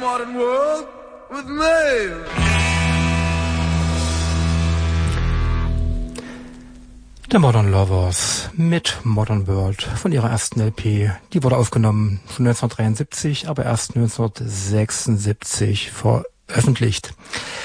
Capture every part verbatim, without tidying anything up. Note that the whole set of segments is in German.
modern world with me. The Modern Lovers mit Modern World von ihrer ersten L P. Die wurde aufgenommen schon neunzehnhundertdreiundsiebzig, aber erst neunzehnhundertsechsundsiebzig veröffentlicht.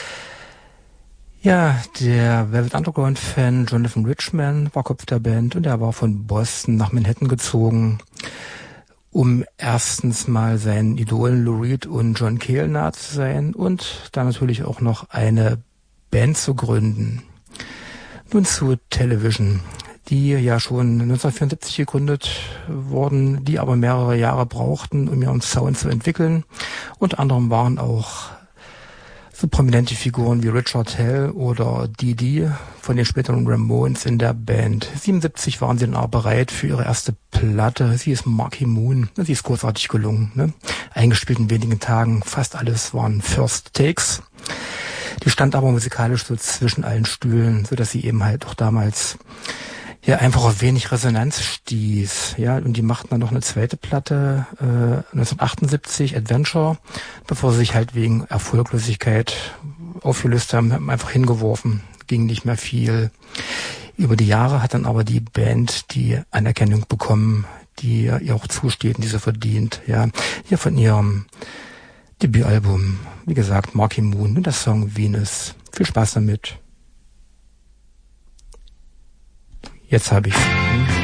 Ja, der Velvet Underground-Fan Jonathan Richman war Kopf der Band und er war von Boston nach Manhattan gezogen, um erstens mal seinen Idolen Lou Reed und John Cale nahe zu sein und dann natürlich auch noch eine Band zu gründen. Nun zu Television, die ja schon neunzehnhundertvierundsiebzig gegründet wurden, die aber mehrere Jahre brauchten, um ihren Sound zu entwickeln. Unter anderem waren auch so prominente Figuren wie Richard Hell oder Dee Dee von den späteren Ramones in der Band. siebenundsiebzig waren sie dann aber bereit für ihre erste Platte. Sie ist Marquee Moon. Sie ist großartig gelungen, ne? Eingespielt in wenigen Tagen. Fast alles waren First Takes. Die stand aber musikalisch so zwischen allen Stühlen, so dass sie eben halt auch damals ja einfach auf wenig Resonanz stieß. Ja, und die machten dann noch eine zweite Platte, äh, neunzehnhundertachtundsiebzig, Adventure, bevor sie sich halt wegen Erfolglosigkeit aufgelöst haben, haben einfach hingeworfen. Ging nicht mehr viel. Über die Jahre hat dann aber die Band die Anerkennung bekommen, die ihr auch zusteht und die sie verdient. Ja, hier von ihrem Debütalbum, wie gesagt, Marquee Moon und der Song Venus. Viel Spaß damit. Jetzt habe ich's.